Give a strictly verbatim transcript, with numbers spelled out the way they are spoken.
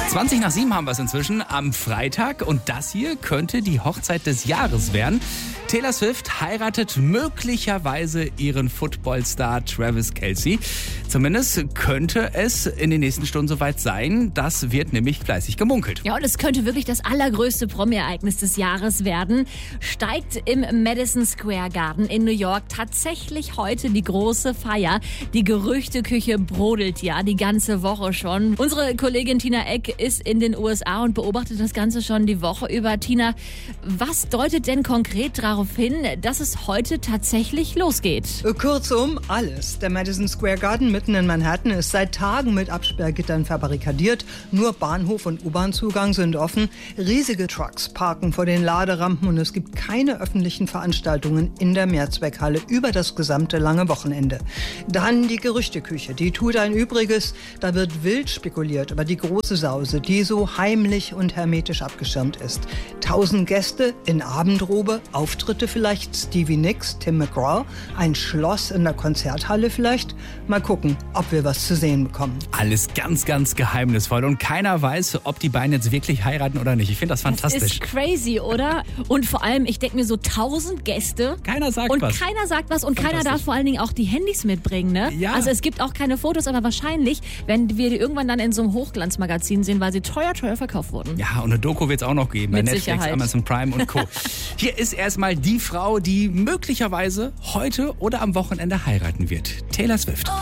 zwanzig nach sieben haben wir es inzwischen am Freitag und das hier könnte die Hochzeit des Jahres werden. Taylor Swift heiratet möglicherweise ihren Footballstar Travis Kelce. Zumindest könnte es in den nächsten Stunden soweit sein. Das wird nämlich fleißig gemunkelt. Ja, und es könnte wirklich das allergrößte Promi-Ereignis des Jahres werden. Steigt im Madison Square Garden in New York tatsächlich heute die große Feier. Die Gerüchteküche brodelt ja die ganze Woche schon. Unsere Kollegin Tina Eck ist in den U S A und beobachtet das Ganze schon die Woche über. Tina, was deutet denn konkret darauf hin, dass es heute tatsächlich losgeht? Kurzum, alles. Der Madison Square Garden mitten in Manhattan ist seit Tagen mit Absperrgittern verbarrikadiert. Nur Bahnhof und U-Bahn-Zugang sind offen. Riesige Trucks parken vor den Laderampen und es gibt keine öffentlichen Veranstaltungen in der Mehrzweckhalle über das gesamte lange Wochenende. Dann die Gerüchteküche, die tut ein Übriges. Da wird wild spekuliert über die große Sause, die so heimlich und hermetisch abgeschirmt ist. Tausend Gäste in Abendrobe, Auftritte vielleicht Stevie Nicks, Tim McGraw, ein Schloss in der Konzerthalle vielleicht. Mal gucken, ob wir was zu sehen bekommen. Alles ganz, ganz geheimnisvoll und keiner weiß, ob die beiden jetzt wirklich heiraten oder nicht. Ich finde das fantastisch. Das ist crazy, oder? Und vor allem, ich denke mir so tausend Gäste. Keiner sagt und was. Und keiner sagt was und keiner darf vor allen Dingen auch die Handys mitbringen, ne? Ja. Also es gibt auch keine Fotos, aber wahrscheinlich, wenn wir die irgendwann dann in so einem Hochglanzmagazin sehen, weil sie teuer, teuer verkauft wurden. Ja, und eine Doku wird es auch noch geben. Mit bei Netflix, Sicherheit. Amazon Prime und Co. Hier ist erstmal die Frau, die möglicherweise heute oder am Wochenende heiraten wird. Taylor Swift.